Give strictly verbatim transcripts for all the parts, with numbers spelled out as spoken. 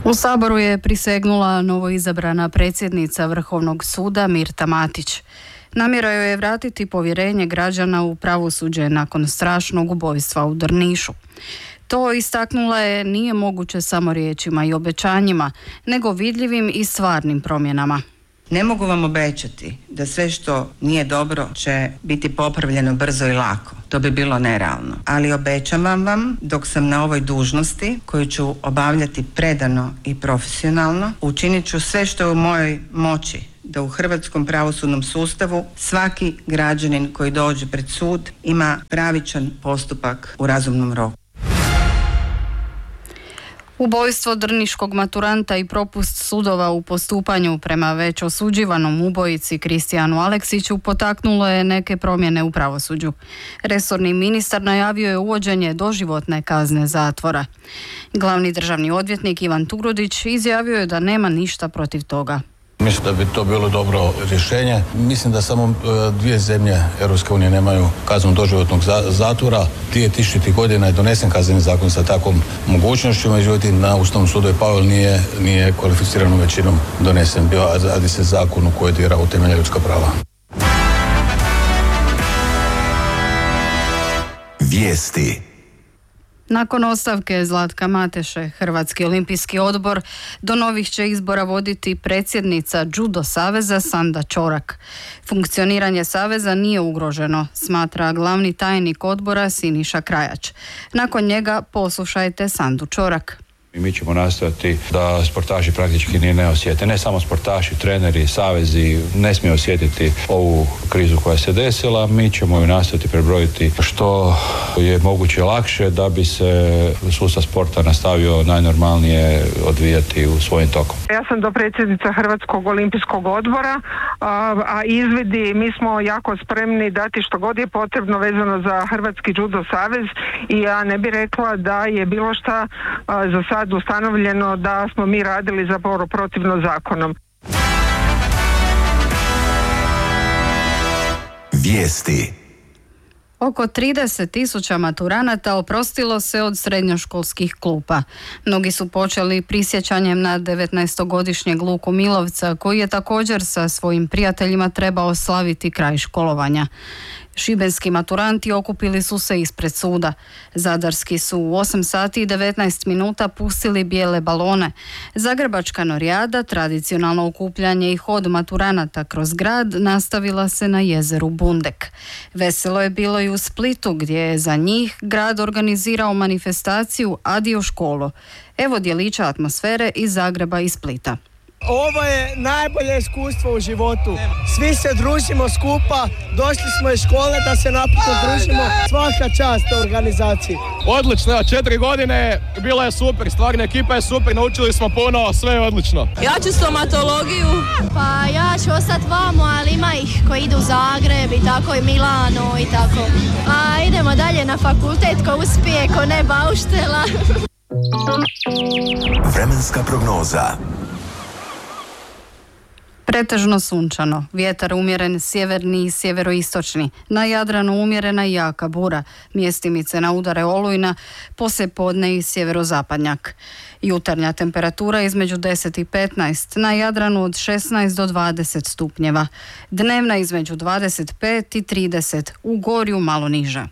U Saboru je prisegnula novoizabrana predsjednica Vrhovnog suda Mirta Matić. Namjera joj je vratiti povjerenje građana u pravosuđe nakon strašnog ubojstva u Drnišu. To, istaknula je, nije moguće samo riječima i obećanjima, nego vidljivim i stvarnim promjenama. Ne mogu vam obećati da sve što nije dobro će biti popravljeno brzo i lako. To bi bilo nerealno. Ali obećavam vam, dok sam na ovoj dužnosti, koju ću obavljati predano i profesionalno, učinit ću sve što je u mojoj moći da u hrvatskom pravosudnom sustavu svaki građanin koji dođe pred sud ima pravičan postupak u razumnom roku. Ubojstvo drniškog maturanta i propust sudova u postupanju prema već osuđivanom ubojici Kristijanu Aleksiću potaknulo je neke promjene u pravosuđu. Resorni ministar najavio je uvođenje doživotne kazne zatvora. Glavni državni odvjetnik Ivan Turudić izjavio je da nema ništa protiv toga. Mislim da bi to bilo dobro rješenje. Mislim da samo dvije zemlje Europske unije nemaju kaznu doživotnog zatvora. dvije tisućite. godina je donesen kazneni zakon sa takvom mogućnošću, međutim na Ustavnom sudu je Pavel nije, nije kvalificiranom većinom donesen. Bio radi se zakon u koji dira u temelja ljudska prava. Vijesti. Nakon ostavke Zlatka Mateše, Hrvatski olimpijski odbor do novih će izbora voditi predsjednica Judo saveza Sanda Čorak. Funkcioniranje saveza nije ugroženo, smatra glavni tajnik odbora Siniša Krajač. Nakon njega poslušajte Sandu Čorak. Mi ćemo nastojati da sportaši praktički ni ne osjete. Ne samo sportaši, treneri, savezi ne smiju osjetiti ovu krizu koja se desila. Mi ćemo ju nastojati prebrojiti što je moguće lakše da bi se sustav sporta nastavio najnormalnije odvijati u svojim tokom. Ja sam dopredsjednica Hrvatskog olimpijskog odbora, a izvidi, mi smo jako spremni dati što god je potrebno vezano za Hrvatski judo savez i ja ne bih rekla da je bilo šta za sad ustanovljeno da smo mi radili zapravo protivno zakonom. Vijesti. Oko trideset tisuća maturanata oprostilo se od srednjoškolskih klupa. Mnogi su počeli prisjećanjem na devetnaestogodišnjeg Luku Milovca, koji je također sa svojim prijateljima trebao slaviti kraj školovanja. Šibenski maturanti okupili su se ispred suda. Zadarski su u osam sati i devetnaest minuta pustili bijele balone. Zagrebačka norijada, tradicionalno okupljanje i hod maturanata kroz grad, nastavila se na jezeru Bundek. Veselo je bilo i u Splitu, gdje je za njih grad organizirao manifestaciju Adio školo. Evo djelića atmosfere iz Zagreba i Splita. Ovo je najbolje iskustvo u životu. Svi se družimo skupa, došli smo iz škole da se napokon družimo. Svaka čast organizaciji. Odlično, četiri godine, bila je super, stvarna ekipa je super, naučili smo puno, sve je odlično. Ja ću stomatologiju. Pa ja ću ostati vamo, ali ima ih koji idu u Zagreb i tako i Milano i tako. A idemo dalje na fakultet, ko uspije, ko ne bauštela. Vremenska prognoza. Pretežno sunčano, vjetar umjeren sjeverni i sjeveroistočni, na Jadranu umjerena i jaka bura, mjestimice na udare olujna, poslijepodne i sjeverozapadnjak. Jutarnja temperatura između deset i petnaest, na Jadranu od šesnaest do dvadeset stupnjeva, dnevna između dvadeset pet i trideset, u Gorju malo niža.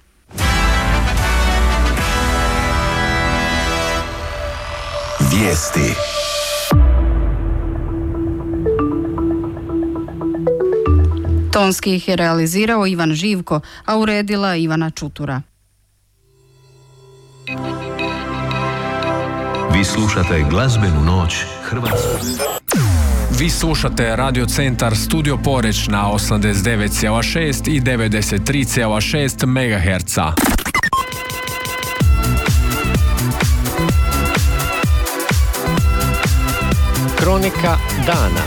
Vijesti. Tonski ih je realizirao Ivan Živko, a uredila Ivana Čutura. Vi slušate glazbenu noć Hrvatskog. Vi slušate Radio Centar Studio Poreč na osamdeset devet zarez šest i devedeset tri zarez šest megaherca. Kronika dana.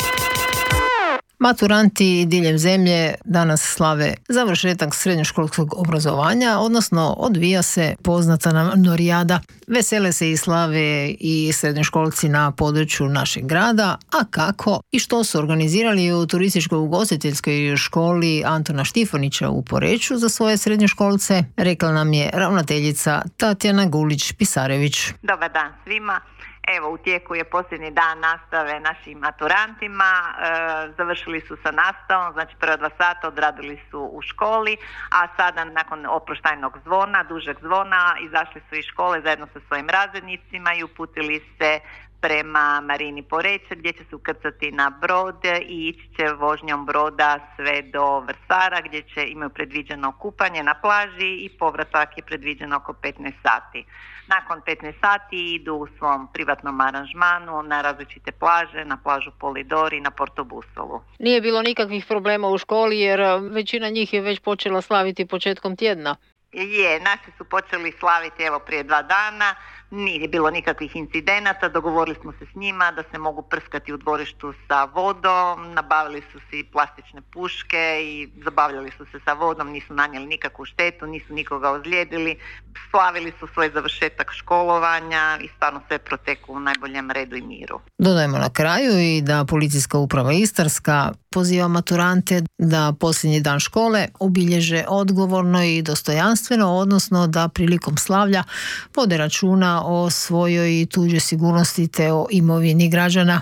Maturanti diljem zemlje danas slave završetak srednjoškolskog obrazovanja, odnosno odvija se poznata nam norijada. Vesele se i slave i srednjoškolci na području našeg grada, a kako i što su organizirali u turističko-ugostiteljskoj školi Antona Štifanića u Poreču za svoje srednjoškolce, rekla nam je ravnateljica Tatjana Gulić-Pisarević. Dobar dan svima. Evo, u tijeku je posljednji dan nastave našim maturantima, e, završili su sa nastavom, znači prva dva sata odradili su u školi, a sada nakon oproštajnog zvona, dužeg zvona, izašli su iz škole zajedno sa svojim razrednicima i uputili se prema Marini Poreča gdje će se ukrcati na brod i ići će vožnjom broda sve do Vrsara gdje će imaju predviđeno kupanje na plaži i povratak je predviđen oko petnaest sati. Nakon petnaest sati idu u svom privatnom aranžmanu na različite plaže, na plažu Polidori i na Portobusolu. Nije bilo nikakvih problema u školi jer većina njih je već počela slaviti početkom tjedna. Je, naši su počeli slaviti evo prije dva dana, nije bilo nikakvih incidenata, dogovorili smo se s njima da se mogu prskati u dvorištu sa vodom, nabavili su si plastične puške i zabavljali su se sa vodom, nisu nanijeli nikakvu štetu, nisu nikoga ozlijedili, slavili su svoj završetak školovanja i stvarno sve proteklo u najboljem redu i miru. Dodajmo na kraju i da Policijska uprava Istarska poziva maturante da posljednji dan škole obilježe odgovorno i dostojanstveno, odnosno da prilikom slavlja vode računa o svojoj i tuđoj sigurnosti te o imovini građana.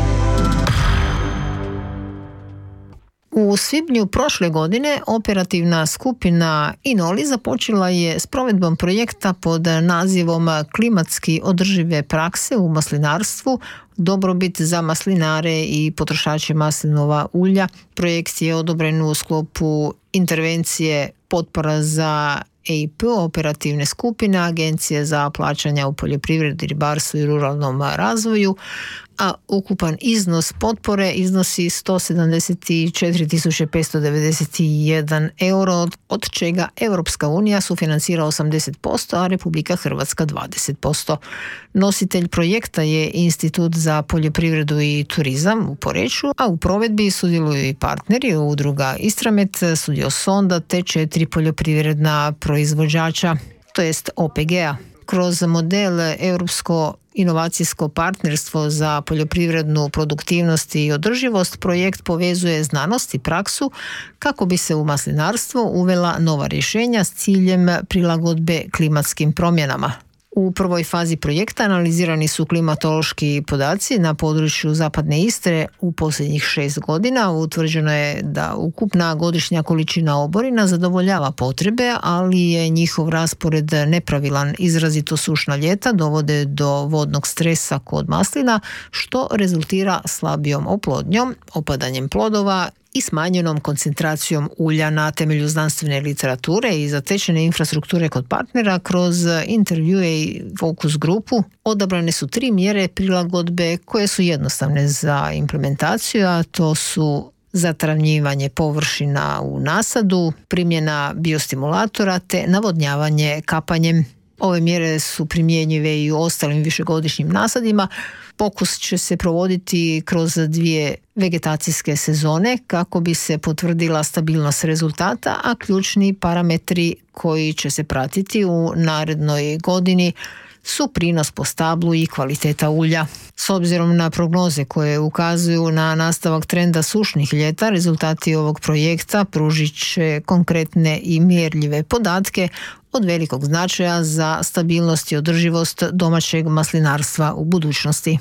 U svibnju prošle godine operativna skupina Inoli započela je s provedbom projekta pod nazivom Klimatski održive prakse u maslinarstvu, dobrobit za maslinare i potrošače maslinova ulja. Projekt je odobren u sklopu intervencije potpora za E I P, operativne skupine Agencije za plaćanja u poljoprivredi, ribarstvu i ruralnom razvoju, a ukupan iznos potpore iznosi sto sedamdeset četiri tisuće petsto devedeset jedan euro, od čega Europska unija sufinancira osamdeset posto, a Republika Hrvatska dvadeset posto. Nositelj projekta je Institut za poljoprivredu i turizam u Poreču, a u provedbi sudjeluju i partneri, udruga Istramet, Studio Sonda te četiri poljoprivredna proizvođača, to jest O P G-a. Kroz model Europsko inovacijsko partnerstvo za poljoprivrednu produktivnost i održivost projekt povezuje znanost i praksu kako bi se u maslinarstvo uvela nova rješenja s ciljem prilagodbe klimatskim promjenama. U prvoj fazi projekta analizirani su klimatološki podaci na području Zapadne Istre u posljednjih šest godina. Utvrđeno je da ukupna godišnja količina oborina zadovoljava potrebe, ali je njihov raspored nepravilan. Izrazito sušna ljeta dovode do vodnog stresa kod maslina, što rezultira slabijom oplodnjom, opadanjem plodova i smanjenom koncentracijom ulja. Na temelju znanstvene literature i zatečene infrastrukture kod partnera kroz intervjue i fokus grupu odabrane su tri mjere prilagodbe koje su jednostavne za implementaciju, a to su zatravnjivanje površina u nasadu, primjena biostimulatora te navodnjavanje kapanjem. Ove mjere su primjenjive i u ostalim višegodišnjim nasadima. Pokus će se provoditi kroz dvije vegetacijske sezone kako bi se potvrdila stabilnost rezultata, a ključni parametri koji će se pratiti u narednoj godini su prinos po stablu i kvaliteta ulja. S obzirom na prognoze koje ukazuju na nastavak trenda sušnih ljeta, rezultati ovog projekta pružit će konkretne i mjerljive podatke od velikog značaja za stabilnost i održivost domaćeg maslinarstva u budućnosti.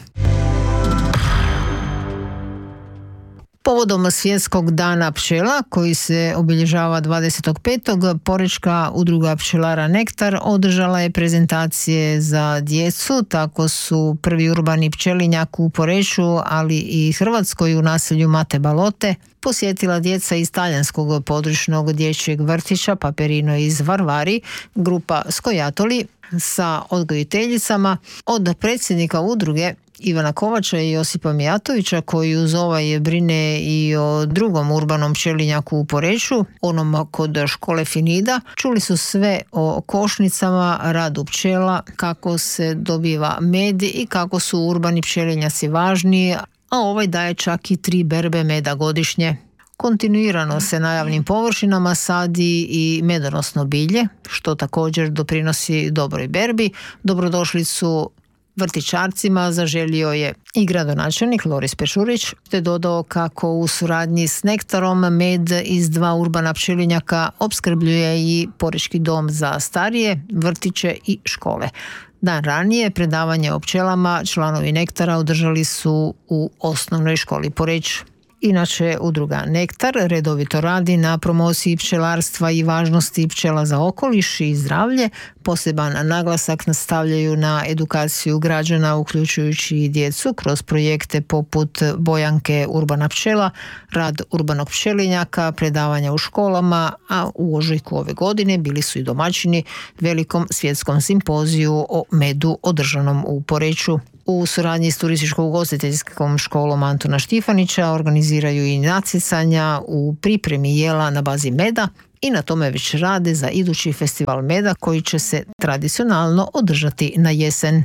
Povodom Svjetskog dana pčela, koji se obilježava dvadesetog petog Porečka udruga pčelara Nektar održala je prezentacije za djecu. Tako su prvi urbani pčelinjak u Poreču, ali i Hrvatskoj u naselju Mate Balote posjetila djeca iz talijanskog područnog dječjeg vrtića Paperino iz Varvari, grupa Skojatoli sa odgojiteljicama. Od predsjednika udruge Ivana Kovača i Josipa Mijatovića, koji uz ovaj brine i o drugom urbanom pčelinjaku u Poreču, onom kod škole Finida, čuli su sve o košnicama, radu pčela, kako se dobiva med i kako su urbani pčelinjaci važni, a ovaj daje čak i tri berbe meda godišnje. Kontinuirano se na javnim površinama sadi i medonosno bilje, što također doprinosi dobroj berbi. Dobrodošlicu vrtićarcima zaželio je i gradonačelnik Loris Pečurić, te dodao kako u suradnji s Nektarom med iz dva urbana pčelinjaka opskrbljuje i Porečki dom za starije, vrtiće i škole. Dan ranije predavanje o pčelama članovi Nektara održali su u osnovnoj školi Poreč. Inače, udruga Nektar redovito radi na promociji pčelarstva i važnosti pčela za okoliš i zdravlje. Poseban naglasak nastavljaju na edukaciju građana, uključujući i djecu, kroz projekte poput Bojanke Urbana pčela, rad urbanog pčelinjaka, predavanja u školama, a u ožujku ove godine bili su i domaćini velikom svjetskom simpoziju o medu održanom u Poreču. U suradnji s turističko-ugostiteljskom školom Antuna Štifanića organiziraju i natjecanja u pripremi jela na bazi meda i na tome već rade za idući festival meda koji će se tradicionalno održati na jesen.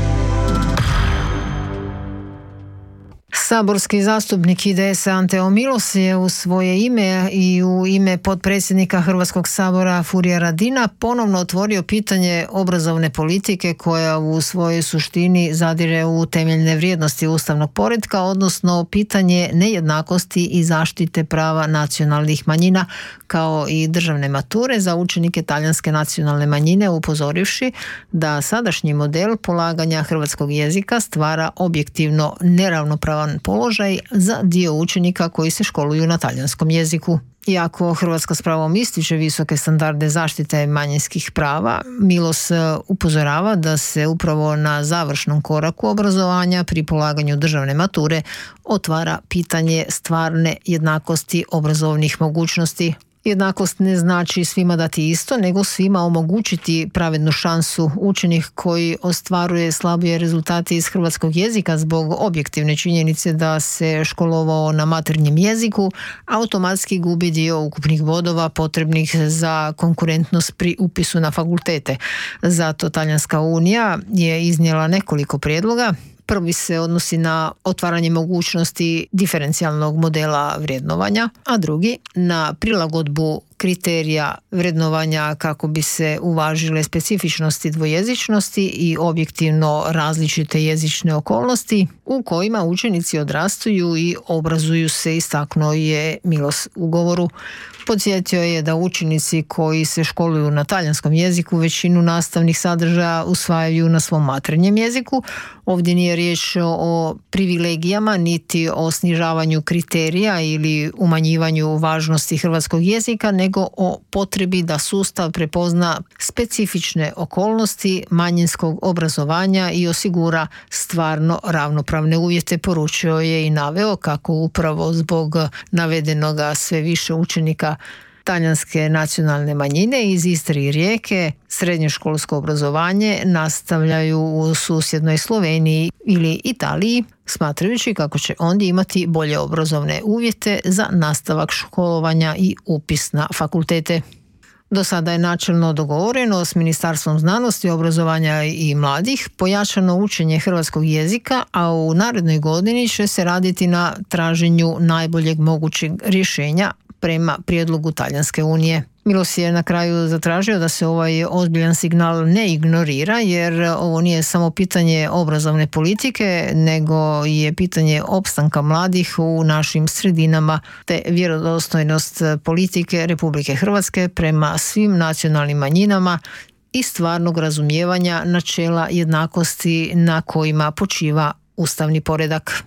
Saborski zastupnik I D S-a Ante Omilos je u svoje ime i u ime potpredsjednika Hrvatskog sabora Furija Radina ponovno otvorio pitanje obrazovne politike koja u svojoj suštini zadire u temeljne vrijednosti ustavnog poretka, odnosno pitanje nejednakosti i zaštite prava nacionalnih manjina, kao i državne mature za učenike talijanske nacionalne manjine, upozorivši da sadašnji model polaganja hrvatskog jezika stvara objektivno neravnopravan položaj za dio učenika koji se školuju na talijanskom jeziku. Iako Hrvatska s pravom ističe visoke standarde zaštite manjinskih prava, Milos upozorava da se upravo na završnom koraku obrazovanja pri polaganju državne mature otvara pitanje stvarne jednakosti obrazovnih mogućnosti. Jednakost ne znači svima dati isto, nego svima omogućiti pravednu šansu. Učenik koji ostvaruje slabije rezultate iz hrvatskog jezika zbog objektivne činjenice da se školovao na maternjem jeziku, automatski gubi dio ukupnih bodova potrebnih za konkurentnost pri upisu na fakultete. Zato Talijanska unija je iznijela nekoliko prijedloga. Prvi se odnosi na otvaranje mogućnosti diferencijalnog modela vrednovanja, a drugi na prilagodbu kriterija vrednovanja kako bi se uvažile specifičnosti dvojezičnosti i objektivno različite jezične okolnosti u kojima učenici odrastaju i obrazuju se, istaknuo je Milos u govoru. Podsjetio je da učenici koji se školuju na talijanskom jeziku većinu nastavnih sadržaja usvajaju na svom maternjem jeziku. Ovdje nije riječ o privilegijama niti o snižavanju kriterija ili umanjivanju važnosti hrvatskog jezika, nego o potrebi da sustav prepozna specifične okolnosti manjinskog obrazovanja i osigura stvarno ravnopravne uvjete, poručio je i naveo kako upravo zbog navedenoga sve više učenika talijanske nacionalne manjine iz Istre i Rijeke srednjoškolsko obrazovanje nastavljaju u susjednoj Sloveniji ili Italiji, smatrajući kako će ondje imati bolje obrazovne uvjete za nastavak školovanja i upis na fakultete. Do sada je načelno dogovoreno s Ministarstvom znanosti, obrazovanja i mladih pojačano učenje hrvatskog jezika, a u narednoj godini će se raditi na traženju najboljeg mogućeg rješenja prema prijedlogu Talijanske unije. Milos je na kraju zatražio da se ovaj ozbiljan signal ne ignorira, jer ovo nije samo pitanje obrazovne politike, nego je pitanje opstanka mladih u našim sredinama te vjerodostojnost politike Republike Hrvatske prema svim nacionalnim manjinama i stvarnog razumijevanja načela jednakosti na kojima počiva ustavni poredak.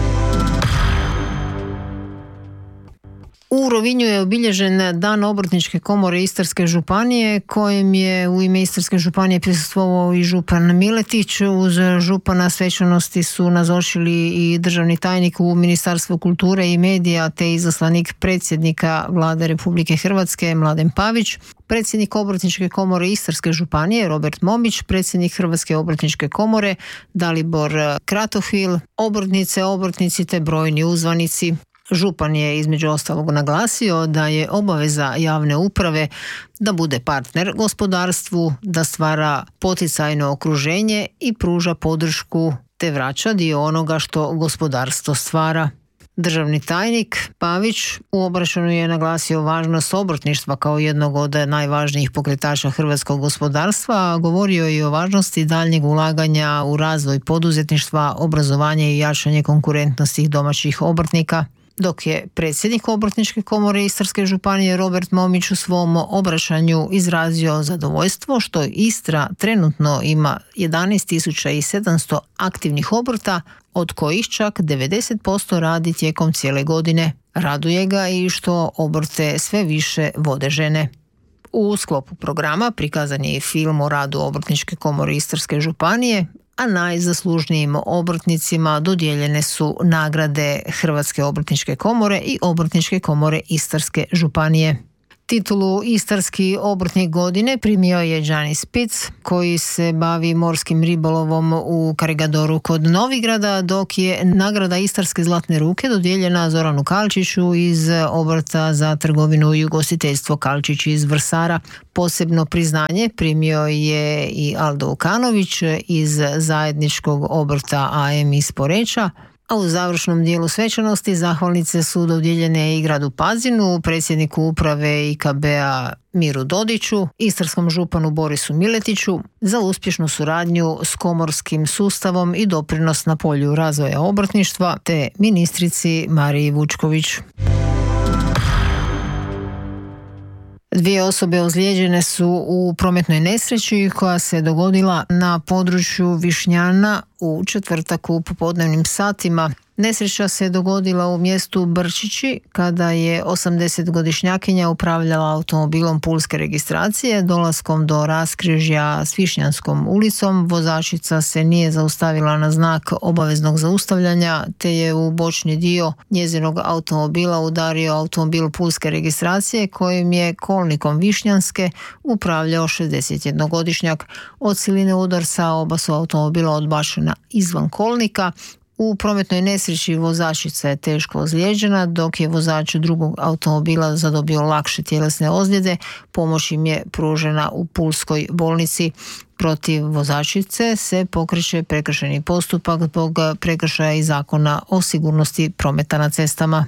U Rovinju je obilježen Dan obrtničke komore Istarske županije, kojem je u ime Istarske županije prisustvovao i župan Miletić. Uz župana svečanosti su nazočili i državni tajnik u Ministarstvu kulture i medija te izaslanik predsjednika Vlade Republike Hrvatske Mladen Pavić, predsjednik obrtničke komore Istarske županije Robert Momić, predsjednik Hrvatske obrtničke komore Dalibor Kratohvil, obrtnice, obrtnici te brojni uzvanici. Župan je između ostalog naglasio da je obaveza javne uprave da bude partner gospodarstvu, da stvara poticajno okruženje i pruža podršku te vraća dio onoga što gospodarstvo stvara. Državni tajnik Pavić u obraćanju je naglasio važnost obrtništva kao jednog od najvažnijih pokretača hrvatskog gospodarstva, a govorio je i o važnosti daljnjeg ulaganja u razvoj poduzetništva, obrazovanje i jačanje konkurentnosti domaćih obrtnika. dok je predsjednik Obrtničke komore Istarske županije Robert Momić u svom obraćanju izrazio zadovoljstvo što Istra trenutno ima jedanaest tisuća sedamsto aktivnih obrta, od kojih čak devedeset posto radi tijekom cijele godine. Raduje ga i što obrte sve više vode žene. U sklopu programa prikazan je i film o radu Obrtničke komore Istarske županije, a najzaslužnijim obrtnicima dodijeljene su nagrade Hrvatske obrtničke komore i Obrtničke komore Istarske županije. Titulu Istarski obrtnik godine primio je Đani Spic, koji se bavi morskim ribolovom u Karigadoru kod Novigrada, dok je nagrada Istarske zlatne ruke dodijeljena Zoranu Kalčiću iz obrta za trgovinu i ugostiteljstvo Kalčić iz Vrsara. Posebno priznanje primio je i Aldo Ukanović iz zajedničkog obrta A M iz Poreča. A u završnom dijelu svečanosti zahvalnice su dodijeljene i gradu Pazinu, predsjedniku uprave I K B-a Miru Dodiću, istarskom županu Borisu Miletiću za uspješnu suradnju s komorskim sustavom i doprinos na polju razvoja obrtništva, te ministrici Mariji Vučković. Dvije osobe ozlijeđene su u prometnoj nesreći koja se dogodila na području Višnjana u četvrtak u popodnevnim satima. Nesreća se dogodila u mjestu Brčići kada je osamdesetgodišnjakinja upravljala automobilom pulske registracije. Dolaskom do raskrižja s Višnjanskom ulicom vozačica se nije zaustavila na znak obaveznog zaustavljanja, te je u bočni dio njezinog automobila udario automobil pulske registracije kojim je kolnikom Višnjanske upravljao šezdesetjednogodišnjak. Od siline udarca oba su automobila odbačena izvan kolnika. U prometnoj nesreći vozačica je teško ozlijeđena, dok je vozač drugog automobila zadobio lakše tjelesne ozljede. Pomoć im je pružena u pulskoj bolnici. Protiv vozačice se pokreće prekršajni postupak zbog prekršaja iz Zakona o sigurnosti prometa na cestama.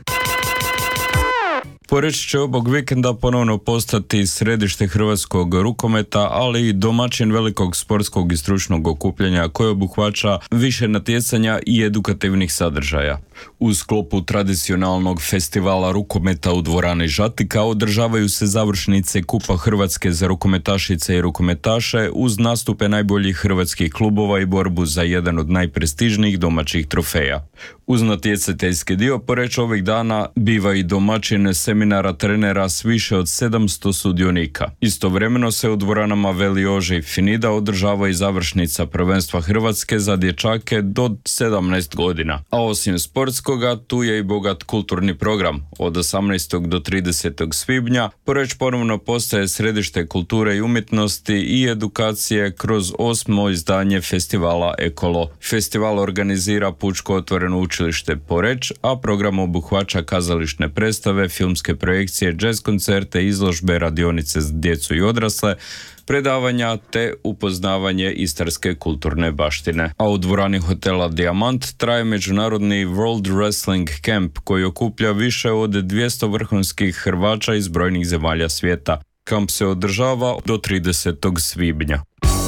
Poreč će ovog vikenda ponovno postati središte hrvatskog rukometa, ali i domaćin velikog sportskog i stručnog okupljanja koje obuhvaća više natjecanja i edukativnih sadržaja. U sklopu tradicionalnog festivala rukometa u dvorani Žatika održavaju se završnice Kupa Hrvatske za rukometašice i rukometaše uz nastupe najboljih hrvatskih klubova i borbu za jedan od najprestižnijih domaćih trofeja. Uz natjecateljski dio Poreč ovih dana biva i domaćin seminara trenera s više od sedamsto sudionika. Istovremeno se u dvoranama Veli Ože i Finida održava i završnica prvenstva Hrvatske za dječake do sedamnaest godina. A osim sportskoga, tu je i bogat kulturni program. Od osamnaestog do tridesetog svibnja Poreč ponovno postaje središte kulture i umjetnosti i edukacije kroz osmo izdanje festivala Ekolo. Festival organizira Pučko otvoreno učilište Poreč, a program obuhvaća kazališne predstave, filmske projekcije, jazz koncerte, izložbe, radionice za djecu i odrasle, predavanja te upoznavanje istarske kulturne baštine. A u dvorani hotela Dijamant traje međunarodni World Wrestling Camp koji okuplja više od dvjesto vrhunskih Hrvača iz brojnih zemalja svijeta. Kamp se održava do tridesetog svibnja.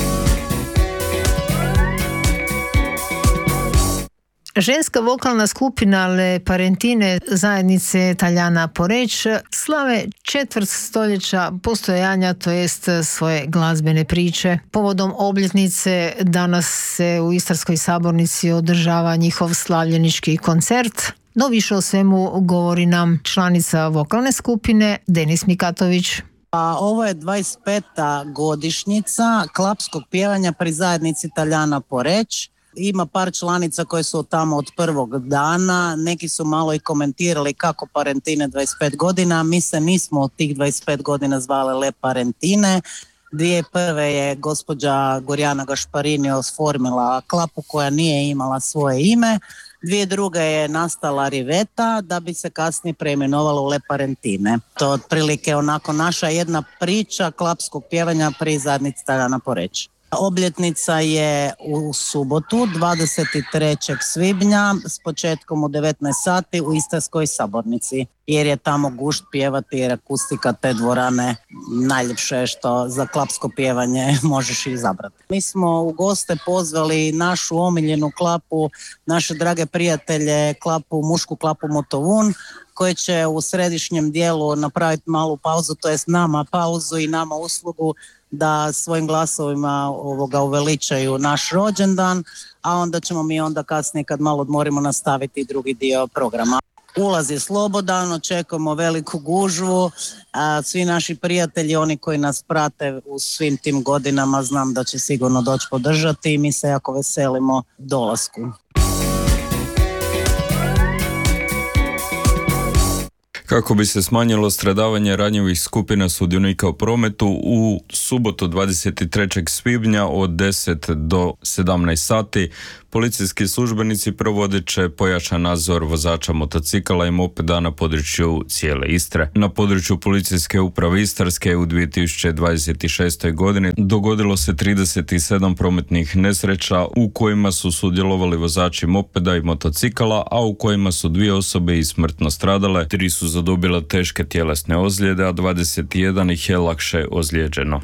Ženska vokalna skupina Le Parentine zajednice Taljana Poreč slave četvrt stoljeća postojanja, to jest svoje glazbene priče. Povodom obljetnice danas se u Istarskoj sabornici održava njihov slavljenički koncert. No više o svemu govori nam članica vokalne skupine Denis Mikatović. A ovo je dvadeset peta godišnjica klapskog pjevanja pri zajednici Taljana Poreč. Ima par članica koje su tamo od prvog dana, neki su malo i komentirali kako Parentine dvadeset pet godina, mi se nismo od tih dvadeset pet godina zvale Le Parentine. Dvije prve je gospođa Gorjana Gašparini osformila klapu koja nije imala svoje ime, dvije druge je nastala Riveta da bi se kasnije preimenovala u Le Parentine. To je otprilike onako naša jedna priča klapskog pjevanja pri zajednici Taljana Poreč. Obljetnica je u subotu, dvadeset trećeg svibnja, s početkom u devetnaest sati u Istarskoj sabornici, jer je tamo gušt pjevati, jer akustika te dvorane najljepše je što za klapsko pjevanje možeš izabrati. Mi smo u goste pozvali našu omiljenu klapu, naše drage prijatelje, klapu, mušku klapu Motovun, koji će u središnjem dijelu napraviti malu pauzu, to jest nama pauzu i nama uslugu da svojim glasovima ovoga uveličaju naš rođendan, a onda ćemo mi onda kasnije kad malo odmorimo nastaviti drugi dio programa. Ulaz je slobodan, očekujemo veliku gužvu, a svi naši prijatelji, oni koji nas prate u svim tim godinama, znam da će sigurno doći podržati i mi se jako veselimo dolasku. Kako bi se smanjilo stradavanje ranjivih skupina sudionika u prometu, u subotu dvadeset trećeg svibnja od deset do sedamnaest sati policijski službenici provodit će pojačan nadzor vozača motocikala i mopeda na području cijele Istre. Na području policijske uprave Istarske u dvije tisuće dvadeset šestoj. godini dogodilo se trideset sedam prometnih nesreća u kojima su sudjelovali vozači mopeda i motocikala, a u kojima su dvije osobe i smrtno stradale, tri su zadobile teške tjelesne ozljede, a dvadeset jedan ih je lakše ozlijeđeno.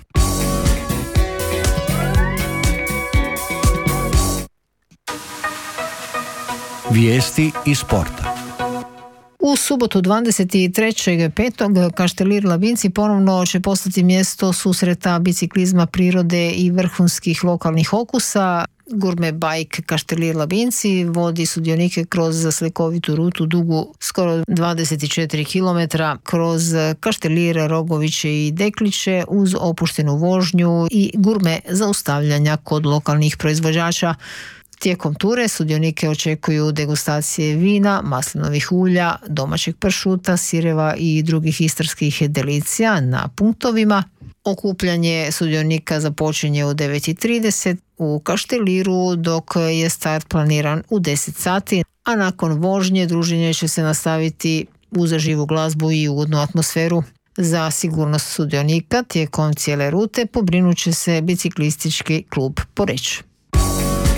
Vijesti iz sporta. U subotu dvadeset trećeg petog Kaštelir Labinci ponovno će postati mjesto susreta biciklizma, prirode i vrhunskih lokalnih okusa. Gurme Bike Kaštelir Labinci vodi sudionike kroz slikovitu rutu dugu skoro dvadeset četiri kilometra kroz Kaštelir, Rogoviće i Dekliće uz opuštenu vožnju i gurme zaustavljanja kod lokalnih proizvođača. Tijekom ture sudionike očekuju degustacije vina, maslinovih ulja, domaćeg pršuta, sireva i drugih istarskih delicija na punktovima. Okupljanje sudionika započinje u devet i trideset u Kašteliru, dok je start planiran u deset sati, a nakon vožnje druženje će se nastaviti uz živu glazbu i ugodnu atmosferu. Za sigurnost sudionika tijekom cijele rute pobrinut će se biciklistički klub Poreč.